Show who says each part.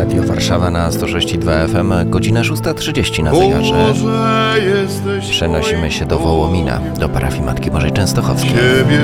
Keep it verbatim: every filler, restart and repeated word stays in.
Speaker 1: Radio Warszawa na sto sześć i dwa F M, godzina szósta trzydzieści na zegarze. Przenosimy się do Wołomina, do parafii Matki Bożej Częstochowskiej.
Speaker 2: Ciebie